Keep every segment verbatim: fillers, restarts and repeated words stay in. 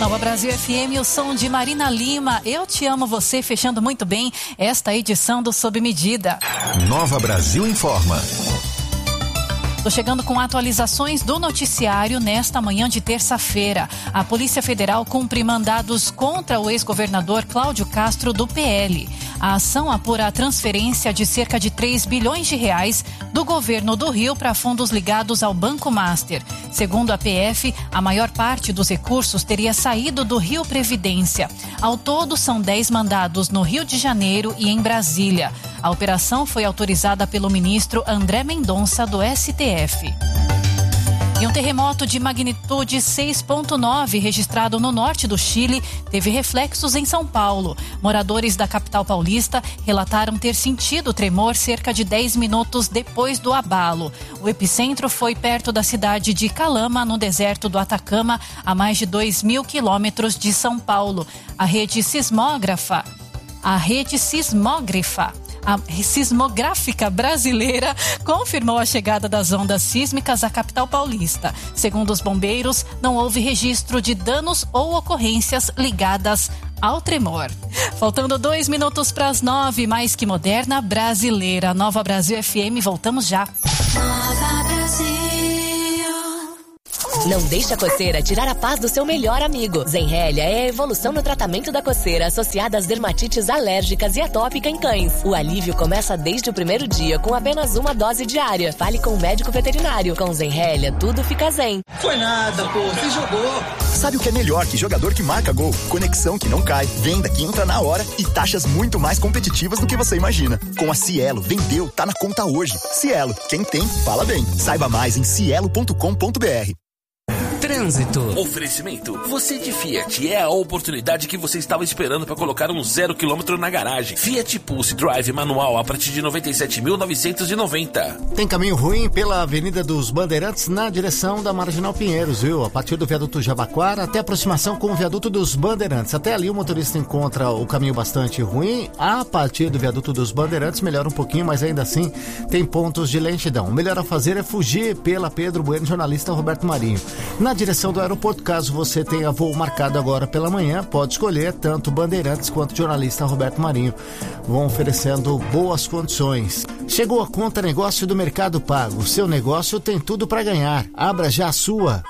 Nova Brasil F M, o som de Marina Lima. Eu te amo você, fechando muito bem esta edição do Sob Medida. Nova Brasil informa. Tô chegando com atualizações do noticiário nesta manhã de terça-feira. A Polícia Federal cumpre mandados contra o ex-governador Cláudio Castro do P L. A ação apura a transferência de cerca de três bilhões de reais do governo do Rio para fundos ligados ao Banco Master. Segundo a P F, a maior parte dos recursos teria saído do Rio Previdência. Ao todo, são dez mandados no Rio de Janeiro e em Brasília. A operação foi autorizada pelo ministro André Mendonça, do S T F. E um terremoto de magnitude seis ponto nove registrado no norte do Chile teve reflexos em São Paulo. Moradores da capital paulista relataram ter sentido o tremor cerca de dez minutos depois do abalo. O epicentro foi perto da cidade de Calama, no deserto do Atacama, a mais de dois mil quilômetros de São Paulo. A rede sismógrafa, a rede sismógrafa A sismográfica brasileira confirmou a chegada das ondas sísmicas à capital paulista. Segundo os bombeiros, não houve registro de danos ou ocorrências ligadas ao tremor. Faltando dois minutos para as nove, mais que moderna, brasileira. Nova Brasil F M, voltamos já. Nova Brasil. Não deixe a coceira tirar a paz do seu melhor amigo. Zenrelia é a evolução no tratamento da coceira associada às dermatites alérgicas e atópica em cães. O alívio começa desde o primeiro dia com apenas uma dose diária. Fale com o médico veterinário. Com Zenrelia, tudo fica zen. Foi nada, pô. Você jogou. Sabe o que é melhor que jogador que marca gol? Conexão que não cai, venda que entra na hora e taxas muito mais competitivas do que você imagina. Com a Cielo, vendeu, tá na conta hoje. Cielo, quem tem, fala bem. Saiba mais em cielo ponto com ponto br. Trânsito. Oferecimento. Você de Fiat é a oportunidade que você estava esperando para colocar um zero quilômetro na garagem. Fiat Pulse Drive manual a partir de noventa e sete mil novecentos e noventa. Tem caminho ruim pela Avenida dos Bandeirantes na direção da Marginal Pinheiros, viu? A partir do viaduto Jabaquara até a aproximação com o viaduto dos Bandeirantes. Até ali o motorista encontra o caminho bastante ruim. A partir do viaduto dos Bandeirantes melhora um pouquinho, mas ainda assim tem pontos de lentidão. O melhor a fazer é fugir pela Pedro Bueno, jornalista Roberto Marinho. Na direção do aeroporto, caso você tenha voo marcado agora pela manhã, pode escolher tanto Bandeirantes quanto jornalista Roberto Marinho. Vão oferecendo boas condições. Chegou a conta negócio do Mercado Pago. Seu negócio tem tudo para ganhar. Abra já a sua.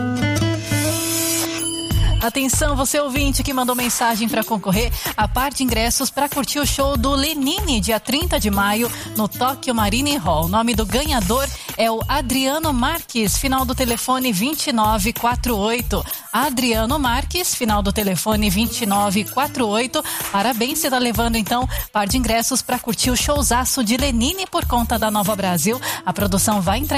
Atenção, você ouvinte que mandou mensagem para concorrer a par de ingressos para curtir o show do Lenine, dia trinta de maio, no Tokyo Marine Hall. O nome do ganhador é o Adriano Marques, final do telefone vinte e nove quarenta e oito. Adriano Marques, final do telefone vinte e nove quarenta e oito. Parabéns, você está levando então par de ingressos para curtir o showzaço de Lenine por conta da Nova Brasil. A produção vai entrar